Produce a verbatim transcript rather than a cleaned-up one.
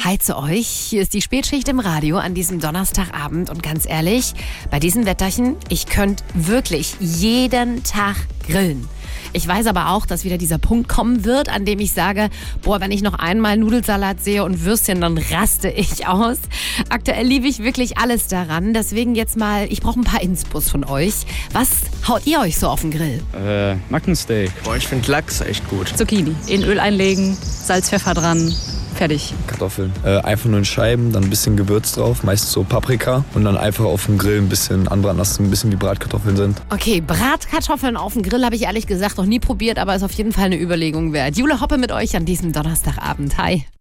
Hi zu euch, hier ist die Spätschicht im Radio an diesem Donnerstagabend und ganz ehrlich, bei diesem Wetterchen, ich könnte wirklich jeden Tag grillen. Ich weiß aber auch, dass wieder dieser Punkt kommen wird, an dem ich sage, boah, wenn ich noch einmal Nudelsalat sehe und Würstchen, dann raste ich aus. Aktuell liebe ich wirklich alles daran, deswegen jetzt mal, ich brauche ein paar Inspos von euch. Was haut ihr euch so auf den Grill? Äh, Nackensteak. Boah, ich finde Lachs echt gut. Zucchini. In Öl einlegen, Salz, Pfeffer dran, fertig. Kartoffeln. Äh, einfach nur in Scheiben, dann ein bisschen Gewürz drauf, meist so Paprika und dann einfach auf dem Grill ein bisschen anbraten lassen, ein bisschen wie Bratkartoffeln sind. Okay, Bratkartoffeln auf dem Grill habe ich ehrlich gesagt noch nie probiert, aber ist auf jeden Fall eine Überlegung wert. Jule Hoppe mit euch an diesem Donnerstagabend. Hi.